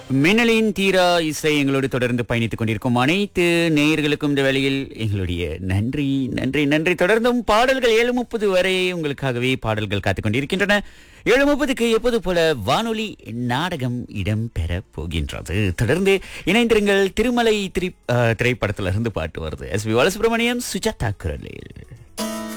மின்னலின் தீரா இசை எங்களோடு தொடர்ந்து பயணித்துக் கொண்டிருக்கும் அனைத்து நேயர்களுக்கும் இந்த வேளையில் எங்களுடைய நன்றி நன்றி நன்றி. தொடர்ந்தும் பாடல்கள் 7:30 வரை உங்களுக்காகவே பாடல்கள் காத்துக் கொண்டிருக்கின்றன. 7:30க்கு எப்போது போல வானொலி நாடகம் இடம்பெற போகின்றது. தொடர்ந்து இணைந்திருங்கள். திருமலை திரைப்படத்திலிருந்து பாட்டு வருது. எஸ் பி பாலசுப்ரமணியம், சுஜாதா குரலில்.